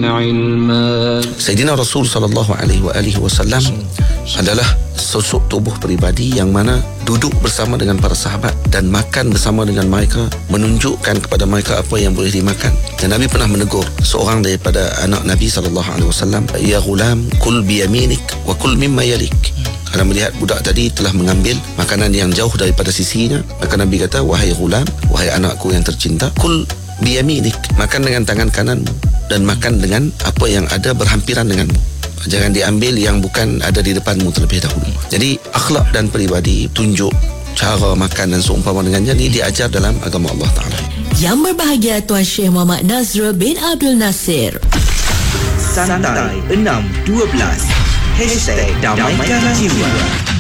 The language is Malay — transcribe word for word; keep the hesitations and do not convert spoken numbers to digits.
علما. Sayyidina Rasul sallallahu alaihi wa alihi wasallam adalah sosok tubuh peribadi yang mana duduk bersama dengan para sahabat dan makan bersama dengan mereka, menunjukkan kepada mereka apa yang boleh dimakan. Dan Nabi pernah menegur seorang daripada anak Nabi sallallahu alaihi wasallam, "Ya ghulam, kul biyaminik wa kul mimma yalik." Kerana melihat budak tadi telah mengambil makanan yang jauh daripada sisinya, maka Nabi kata, "Wahai ghulam, wahai anakku yang tercinta, kul biyaminik, makan dengan tangan kananmu dan makan dengan apa yang ada berhampiran denganmu. Jangan diambil yang bukan ada di depanmu terlebih dahulu." Jadi akhlak dan peribadi, tunjuk cara makan dan seumpama dengannya, ini diajar dalam agama Allah Ta'ala. Yang berbahagia Tuan Syekh Muhammad Nazrul bin Abdul Nasir. Santai enam dua belas Hashtag Damaikan Jiwa.